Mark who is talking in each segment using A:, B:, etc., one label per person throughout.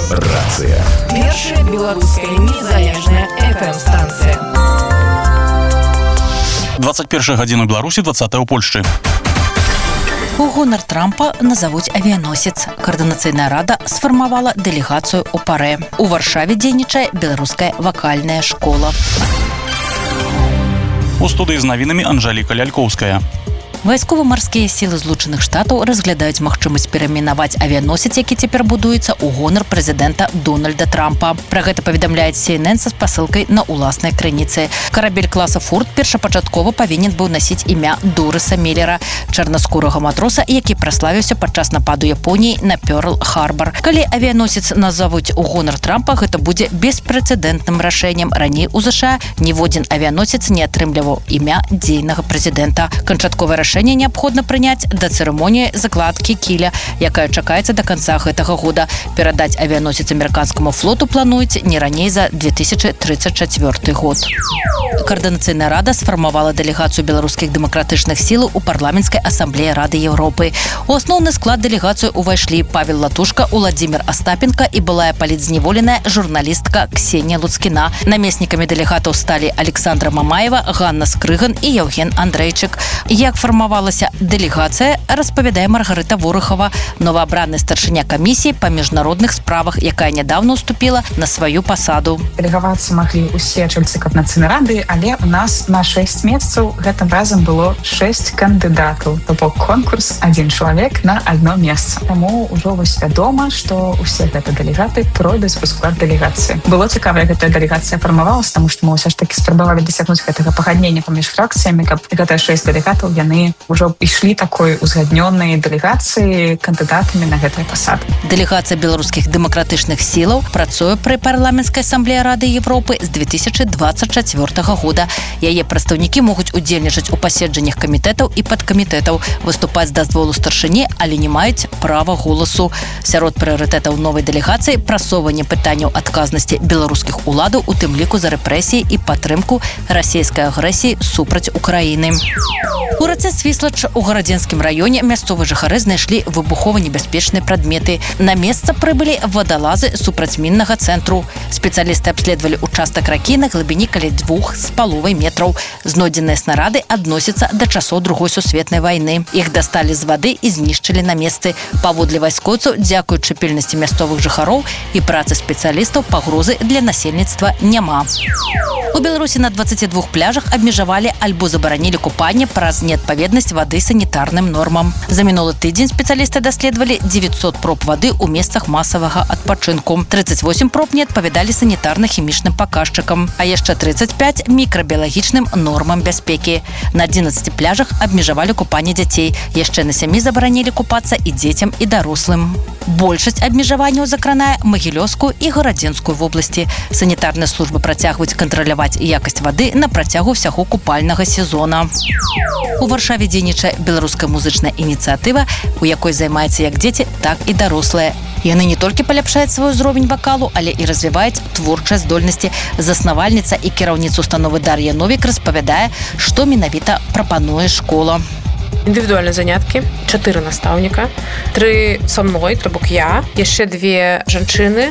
A: Рацыя.
B: Першая беларуская незалежная FM-станція.
C: 21 гадзіну Беларусі, 20 у Польшчы.
D: У гонар Трампа назавуць авіяносец. Координацыйная рада сфармавала дэлегацыю ў парэ. У Варшаве дзейнічае беларуская вакальная школа.
C: У студыі з навінамі Анжэліка Лялькоўская.
D: Вайскова-марскія сілы Злучаных Штатаў разглядаюць магчымасць перайменаваць авіяносец, які цяпер будуецца ў гонар прэзідэнта Дональда Трампа. Пра гэта паведамляе CNN са спасылкай на ўласнай крыніцы. Карабель класа «Форд» першапачаткова павінен быў насіць імя Дорыса Меллера, чарнаскурага матроса, які праславіўся падчас нападу Японіі на Пёрл-Харбар. Калі авіяносец назавуць у гонар Трампа, гэта будзе беспрэцэдэнтным рашэннем. Раней у США ніводзін авіяносец не атрымліваў імя дзейнага прэзідэнта. Канчатковае рашэнне неабходна прыняць да цырымоніі закладкі кіля, якая чакаецца да канца гэтага года. Перадаць авіяносец амерыканскаму флоту плануюць не раней за 2034 год. Координацыйная рада сфармавала дэлегацыю беларускіх дэмакратычных сілаў у парламенцкай асамблеі Рады Еўропы. У асноўны склад дэлегацыі ўвайшлі Павел Латушка, Уладзімір Астапенка і былая палітзняволеная журналістка Ксенія Луцкіна. Намеснікамі дэлегатаў сталі Александра Мамаева, Ганна Скрыган і Яўген Андрэйчык. Як фармавалася дэлегацыя, распавядае Маргарыта Ворахава, новаабраны старшыня камісіі па міжнародных справах, якая нядаўна ўступіла на сваю пасаду.
E: Дэлегавацца маглі ўсе чальцы Координацыйнай рады, але у нас на 6 месцаў гэтым разам было 6 кандыдатаў. То бок конкурс один чалавек на одно месца. Таму ўжо вось вядома, што ўсе гэта дэлегаты пройдуць у склад дэлегацыі. Было цікава, як гэтая дэлегацыя фармавалася, таму што мы ўсё ж такі спрабавалі дасягнуць гэтага пагаднення паміж фракцыямі, каб гэтыя 6 дэлегатаў яны ўжо ішлі такой узгаднёнай дэлегацыі кандыдатамі на гэтыя пасады.
D: Дэлегацыя беларускіх дэмакратычных сілаў працуе пры парламенцкай асамблеі Рады Еўропы з 2024 года. Яе прадстаўнікі могуць удзельнічаць у паседжаннях камітэтаў і падкамітэтаў, выступаць з дазволу старшыні, але не маюць права голасу. Сярод прыярытэтаў новай дэлегацыі прасоўванне пытанняў адказнасці беларускіх уладаў, у тым ліку за рэпрэсіі і падтрымку расійскай агрэсіі супраць Украіны. У рацэ Свіслач у гарадзенскім раёне мясцовыя жыхары знайшлі выбухова-небяспечныя прадметы. На месца прыбылі вадалазы супрацьміннага цэнтру. Спецыялісты абследавалі участак ракі на глыбіні каля 2,5 метраў. Знойдзеныя снарады адносяцца да часоў Другой сусветнай вайны. Іх дасталі з вады і знішчылі на месцы. Паводле вайскоўцаў, дзякуючы пільнасці мясцовых жыхароў і працы спецыялістаў, пагрозы для насельніцтва няма. У Беларусі на 22 пляжах абмежавалі альбо забаранілі купанне праз неадпаведнасць вады санітарным нормам. За мінулы тыдзень спецыялісты даследавалі 900 проб вады ў месцах масавага адпачынку. 38 проб не адпавядалі санітарна-хімічным паказчыкам, а яшчэ 35 мікрабіялагічным нормам бяспекі. На 11 пляжах абмежавалі купанне дзяцей. Яшчэ на 7 забаранілі купацца і дзецям, і дарослым. Большасць абмежаванняў закранае Магілёўскую і Гарадзенскую вобласці. Санітарныя службы працягваюць кантраляваць якасць вады на працягу ўсяго купальнага сезона. У Варшаве дзейнічае беларуская музычная ініцыятыва, у якой займаецца як дзеці, так і дарослыя. Яны не толькі паляпшаюць свой узровень вакалу, але і развіваюць творчыя здольнасці. Заснавальніца і кіраўніца установы Дар'я Новік распавядае, што менавіта прапануе школа.
F: Індывідуальныя заняткі, 4 настаўніка, 3 са мной, то бок я, яшчэ 2 жанчыны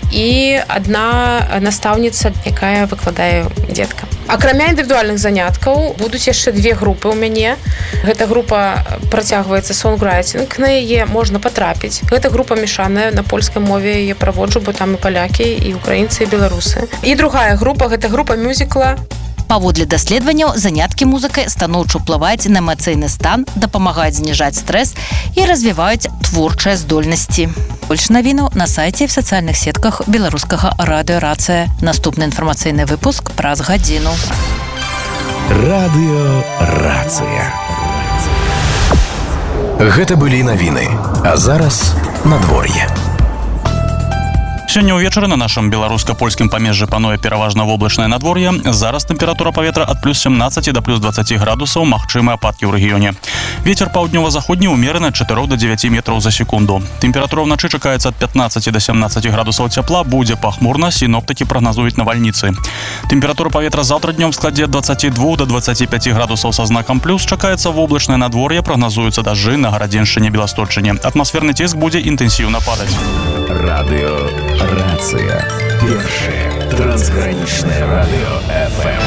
F: і одна настаўніца, якая выкладае дзетка. Акрамя індывідуальных заняткаў будуць яшчэ 2 групы ў мяне. Гэта група працягваецца сонграйтинг, на яе можна патрапіць. Гэта група мешаная, на польскай мове яе праводжу, бо там і палякі, і украінцы, і беларусы. І другая група, гэта група мюзікла.
D: Паводле даследаванняў, заняткі музыкай станоўча ўплываюць на эмацыйны стан, дапамагаюць зніжаць стрэс і развіваюць творчыя здольнасці. Больш навінаў на сайце і в сацыяльных сетках беларускага радыё «Рацыя». Наступны інфармацыйны выпуск праз гадзіну.
A: Радыё «Рацыя». Гэта былі навіны. А зараз надвор'е.
C: Сёння ўвечары на нашым беларуска-польскім памежжы пануе пераважна воблачнае надвор'е. Зараз тэмпература паветра ад плюс 17 да плюс 20 градусаў, магчымыя ападкі ў рэгіёне. Вецер паўднёва-заходні ўмераны ад 4 до 9 метраў за секунду. Тэмпература ўначы чакаецца ад 15 до 17 градусаў цяпла, будзе пахмурна, сіноптыкі прагназуюць навальніцы. Тэмпература паветра заўтра днём складзе ад 22 до 25 градусаў са знакам плюс, чакаецца воблачнае надвор'е, прагназуюцца дажджы на Гарадзеншчыне, Беласточчыне. Атмасферны ціск будзе інтэнсіўна падаць.
A: Радыё Рация. Первое трансграничное радио FM.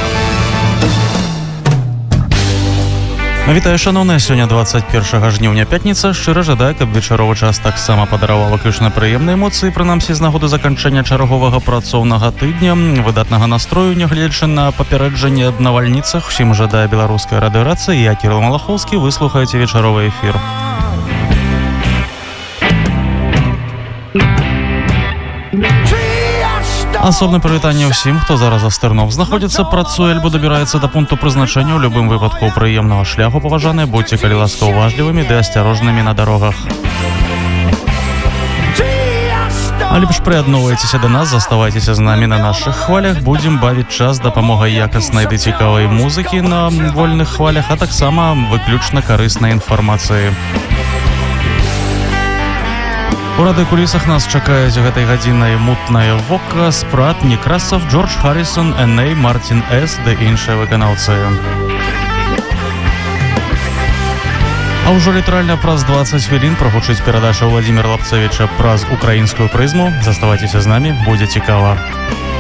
C: Вітаю, шановныя, сёння 21 жніўня пятніца. Шчыра жадаю, каб вечаровы час таксама падараваў выключна прыемныя эмоцыі, прынамсі з нагоды заканчэння чарговага працоўнага тыдня, выдатнага настрою, нягледзячы на папярэджанне аб навальніцах. Усім жадае беларуская радыёрацыя. Я, Кірыл Малахоўскі, вы слухаеце вечаровы эфір. Асобна прывітанне ўсім, хто зараз за стырном знаходзіцца, працуе альбо дабіраецца да пункту прызначэння. У любым выпадку прыемнага шляху, паважаныя, будьце калі ласка уважлівымі ды асцярожнымі на дарогах. А лепш прыядноўвайцеся да нас, заставайцеся з намі на нашых хвалях, будзем бавіць час дапамогай якаснай ды цікавай музыкі на вольных хвалях, а таксама выключна карыснай інфармацыі. У радыёкулісах нас чакаюць гэтай гадзінай мутнае вока, Спрат, Некрасов, Джордж Харрисон, Эней, Мартин С. ды іншыя выканаўцы. А ўжо літаральна праз 20 хвілін прагучыць перадача Владзіміра Лапцевіча праз украінскую прызму. Заставайцеся з намі, будзе цікава.